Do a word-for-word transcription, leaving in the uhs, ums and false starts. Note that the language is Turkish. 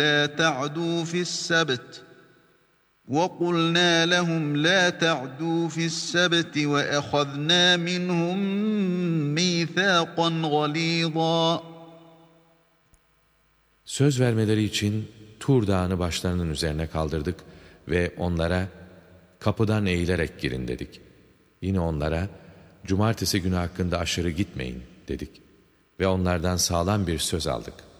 لا تعدوا في السبت وقلنا لهم لا تعدوا في السبت وأخذنا منهم ميثاقا غليظا. Söz vermeleri için Tur Dağı'nı başlarının üzerine kaldırdık ve onlara kapıdan eğilerek girin dedik. Yine onlara cumartesi günü hakkında aşırı gitmeyin dedik ve onlardan sağlam bir söz aldık.